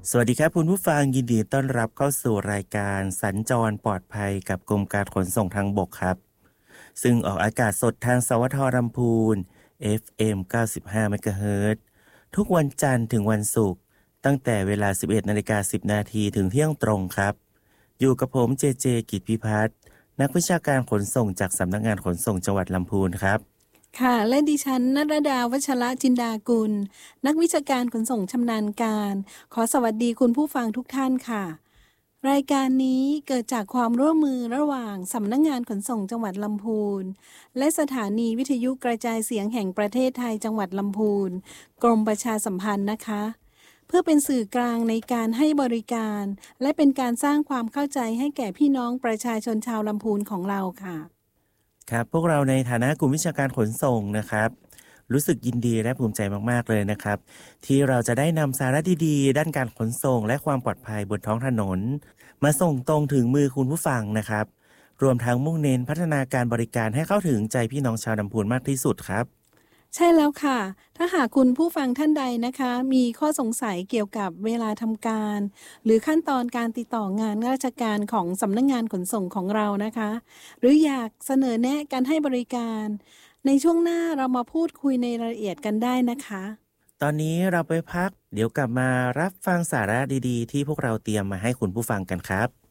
สวัสดีครับคุณผู้ฟังยินดีต้อนรับเข้าสู่รายการสัญจรปลอดภัยกับกรมการขนส่งทางบกครับซึ่งออกอากาศสดทางสวทลำพูน FM 95 เมกะเฮิรตซ์ทุกวันจันทร์ถึงวันศุกร์ตั้งแต่เวลา 11:10 นาทีถึงเที่ยงตรงครับอยู่กับผมเจเจกิจพิพัฒน์นักวิชาการขนส่งจากสำนักงานขนส่งจังหวัดลำพูนครับค่ะและดิฉันณรดาวัชระจินดากุลนักวิชาการขนส่งชำนาญการขอสวัสดีคุณผู้ฟังทุกท่านค่ะรายการนี้เกิดจากความร่วมมือระหว่างสำนักงานขนส่งจังหวัดลำพูนและสถานีวิทยุกระจายเสียงแห่งประเทศไทยจังหวัดลำพูนกรมประชาสัมพันธ์นะคะเพื่อเป็นสื่อกลางในการให้บริการและเป็นการสร้างความเข้าใจให้แก่พี่น้องประชาชนชาวลำพูนของเราค่ะครับพวกเราในฐานะกลุ่มวิชาการขนส่งนะครับรู้สึกยินดีและภูมิใจมากๆเลยนะครับที่เราจะได้นำสาระดีๆด้านการขนส่งและความปลอดภัยบนท้องถนนมาส่งตรงถึงมือคุณผู้ฟังนะครับรวมทั้งมุ่งเน้นพัฒนาการบริการให้เข้าถึงใจพี่น้องชาวลำพูนมากที่สุดครับใช่แล้วค่ะ ถ้าหากคุณผู้ฟังท่านใดนะคะ มีข้อสงสัยเกี่ยวกับเวลาทำการ หรือขั้นตอนการติดต่องานราชการของสำนักงานขนส่งของเรานะคะ หรืออยากเสนอแนะการให้บริการ ในช่วงหน้าเรามาพูดคุยในรายละเอียดกันได้นะคะตอนนี้เราไปพักเดี๋ยวกลับมารับฟังสาระดีๆที่พวกเราเตรียมมาให้คุณผู้ฟังกันครับ